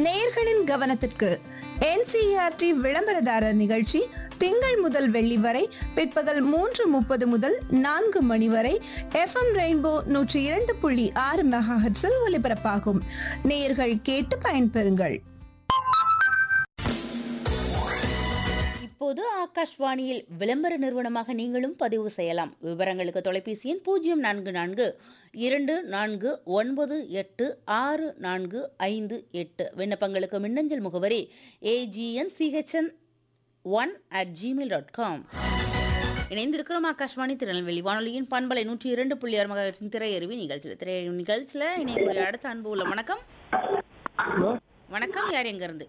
நேயர்களின் கவனத்திற்கு NCERT விளம்பரதாரர் நிகழ்ச்சி திங்கள் முதல் வெள்ளி வரை பிற்பகல் 3:30 முதல் 4 மணி வரை FM ரெயின்போ 102.6 மெகாஹெர்ட்ஸில் ஒலிபரப்பாகும். நேயர்கள் கேட்டு பயன்பெறுங்கள். இப்போது ஆகாஷ்வாணியில் விளம்பர நிறுவனமாக நீங்களும் பதிவு செய்யலாம். விவரங்களுக்கு தொலைபேசி எண் 0444986458. விண்ணப்பங்களுக்கு மின்னஞ்சல் முகவரி agnchm1@gmail.com. இணைந்திருக்கிறோம் ஆகாஷ்வாணி திருநெல்வேலி வானொலியின் பண்பலை 102.6 மெகாஹெர்ட்ஸின் திரையறிவி நிகழ்ச்சியில் இணையக்கூடிய அடுத்த அன்பு உள்ள வணக்கம். வணக்கம், யார் எங்க இருந்து?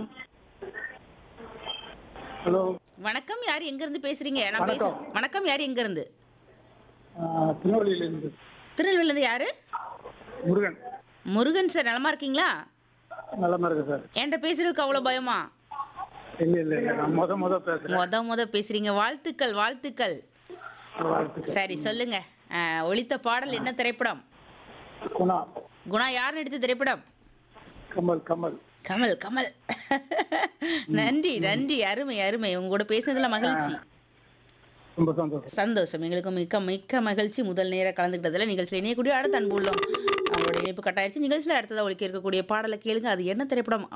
ஹலோ வணக்கம், யார் எங்க இருந்து பேசுறீங்க? நான் வணக்கம், யார் எங்க இருந்து? திருநெல்வேலியிலிருந்து திருநெல்வேலியில யாரு? முருகன். முருகன் சார், நலமா இருக்கீங்களா? நலமா இருக்கு சார். என்கிட்ட பேசுறதுக்கு அவ்வளவு பயமா? இல்ல நான் முத பேசுறேன். பேசுறீங்க. வாழ்த்துக்கள். வாழ்த்துக்கள். சரி, சொல்லுங்க. ஒலித்த பாடல் என்ன திரைப்படம்? குணா. குணா யார் நடித்த திரைப்படம்? கமல். கமல். நன்றி. அருமை. உங்க கூட பேசுனதுல மகிழ்ச்சி. ரொம்ப சந்தோஷம். எங்களுக்கு மிக்க மகிழ்ச்சி. முதல் நேர கலந்துக்கிட்டதுல நிகழ்ச்சியில் இணையக்கூடிய அடுத்த அன்பு உள்ளோம். அவங்களோட இணைப்பு கட்டாயிருச்சு. நிகழ்ச்சியில் அடுத்ததாக ஒலிக்க இருக்கக்கூடிய பாடலை கேளுங்க. அது என்ன திரைப்படம்